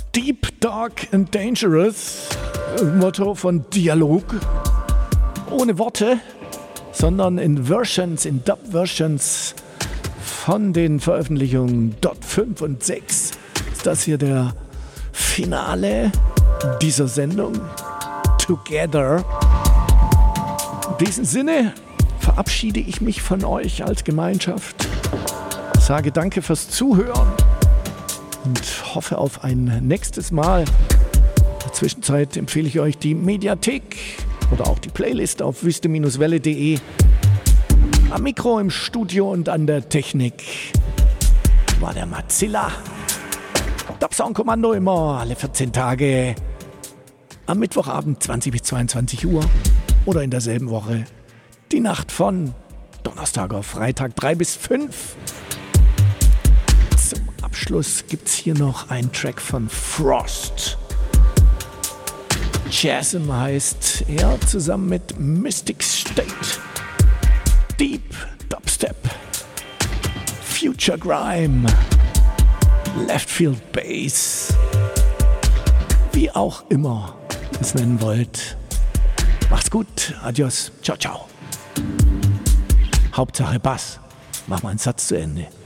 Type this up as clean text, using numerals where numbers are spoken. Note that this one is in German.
Deep, Dark and Dangerous, Motto von Dialog. Ohne Worte, sondern in Versions, in Dub-Versions von den Veröffentlichungen Dot 5 und 6 ist das hier der Finale dieser Sendung Together. In diesem Sinne verabschiede ich mich von euch als Gemeinschaft, sage danke fürs Zuhören und hoffe auf ein nächstes Mal. In der Zwischenzeit empfehle ich euch die Mediathek oder auch die Playlist auf wüste-welle.de. Am Mikro im Studio und an der Technik war der Mozilla. Dub-Sound-Kommando immer alle 14 Tage. Am Mittwochabend 20 bis 22 Uhr oder in derselben Woche die Nacht von Donnerstag auf Freitag 3 bis 5. Zum Abschluss gibt's hier noch einen Track von Frost. Chasm heißt er zusammen mit Mystic State. Deep Dubstep, Future Grime, Left Field Bass, wie auch immer ihr es nennen wollt. Macht's gut, adios, ciao, ciao. Hauptsache Bass, mach mal einen Satz zu Ende.